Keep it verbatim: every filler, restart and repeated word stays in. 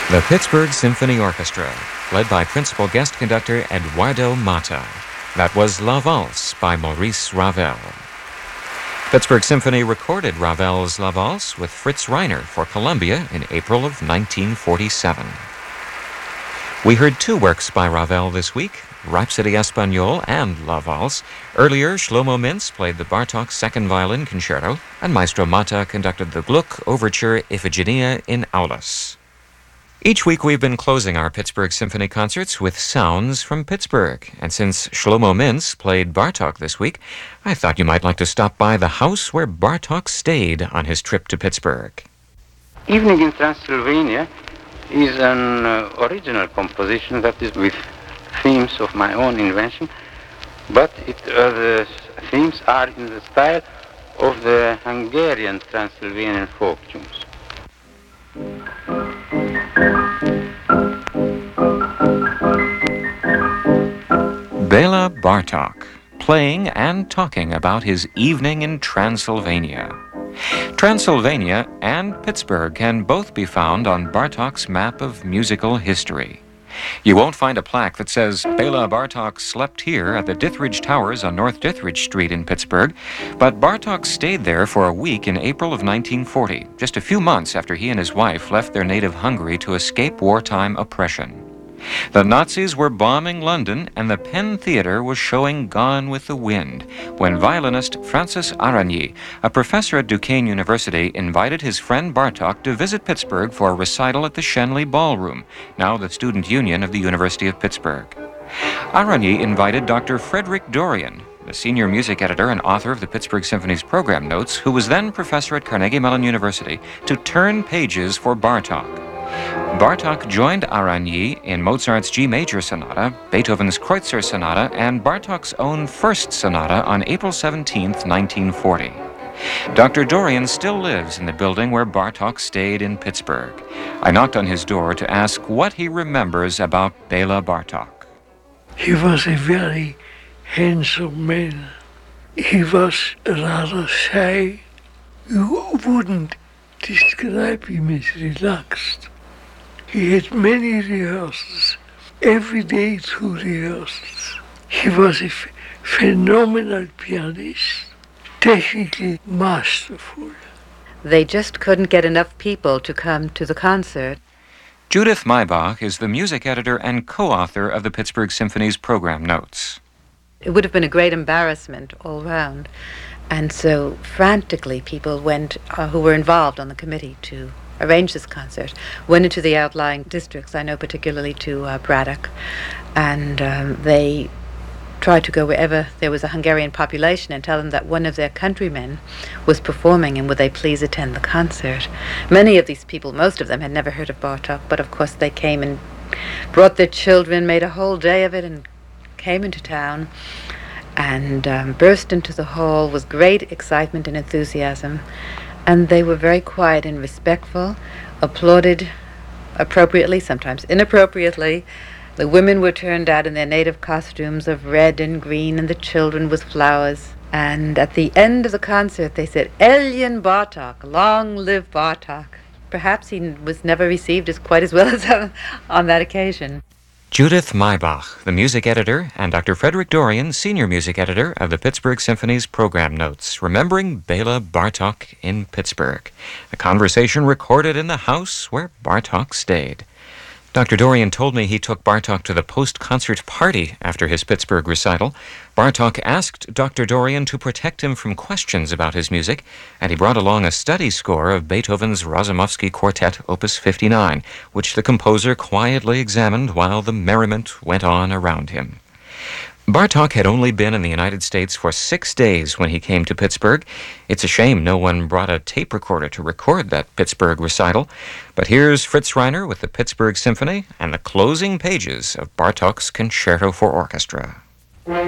The Pittsburgh Symphony Orchestra, led by principal guest conductor Eduardo Mata. That was La Valse by Maurice Ravel. Pittsburgh Symphony recorded Ravel's La Valse with Fritz Reiner for Columbia in April of nineteen forty-seven. We heard two works by Ravel this week, Rhapsody Espagnole and La Valse. Earlier, Shlomo Mintz played the Bartók Second Violin Concerto, and Maestro Mata conducted the Gluck Overture Iphigenia in Aulis. Each week we've been closing our Pittsburgh Symphony concerts with sounds from Pittsburgh. And since Shlomo Mintz played Bartók this week, I thought you might like to stop by the house where Bartók stayed on his trip to Pittsburgh. Evening in Transylvania is an uh, original composition that is with themes of my own invention, but it, uh, the themes are in the style of the Hungarian Transylvanian folk tunes. Bela Bartók, playing and talking about his evening in Transylvania. Transylvania and Pittsburgh can both be found on Bartók's map of musical history. You won't find a plaque that says Bela Bartók slept here at the Dithridge Towers on North Dithridge Street in Pittsburgh, but Bartók stayed there for a week in April of nineteen forty, just a few months after he and his wife left their native Hungary to escape wartime oppression. The Nazis were bombing London, and the Penn Theatre was showing Gone with the Wind, when violinist Francis Aragny, a professor at Duquesne University, invited his friend Bartók to visit Pittsburgh for a recital at the Schenley Ballroom, now the Student Union of the University of Pittsburgh. Aragny invited Doctor Frederick Dorian, the senior music editor and author of the Pittsburgh Symphony's program notes, who was then professor at Carnegie Mellon University, to turn pages for Bartók. Bartók joined Aragny in Mozart's G Major Sonata, Beethoven's Kreutzer Sonata, and Bartók's own First Sonata on April seventeenth, nineteen forty. Doctor Dorian still lives in the building where Bartók stayed in Pittsburgh. I knocked on his door to ask what he remembers about Bela Bartók. He was a very handsome man. He was rather shy. You wouldn't describe him as relaxed. He had many rehearsals, every day two rehearsals. He was a f- phenomenal pianist, technically masterful. They just couldn't get enough people to come to the concert. Judith Maybach is the music editor and co-author of the Pittsburgh Symphony's program notes. It would have been a great embarrassment all round. And so frantically people went, uh, who were involved on the committee to arrange this concert, went into the outlying districts, I know particularly to uh, Braddock, and um, they tried to go wherever there was a Hungarian population and tell them that one of their countrymen was performing and would they please attend the concert. Many of these people, most of them, had never heard of Bartók, but of course they came and brought their children, made a whole day of it, and came into town and um, burst into the hall with great excitement and enthusiasm. And they were very quiet and respectful, applauded appropriately, sometimes inappropriately. The women were turned out in their native costumes of red and green, and the children with flowers. And at the end of the concert, they said, "Eljen Bartók, long live Bartók." Perhaps he was never received as quite as well as on that occasion. Judith Maybach, the music editor, and Doctor Frederick Dorian, senior music editor of the Pittsburgh Symphony's program notes, remembering Bela Bartók in Pittsburgh. A conversation recorded in the house where Bartók stayed. Doctor Dorian told me he took Bartók to the post-concert party after his Pittsburgh recital. Bartók asked Doctor Dorian to protect him from questions about his music, and he brought along a study score of Beethoven's Razumovsky Quartet, Opus fifty-nine, which the composer quietly examined while the merriment went on around him. Bartók had only been in the United States for six days when he came to Pittsburgh. It's a shame no one brought a tape recorder to record that Pittsburgh recital. But here's Fritz Reiner with the Pittsburgh Symphony and the closing pages of Bartók's Concerto for Orchestra.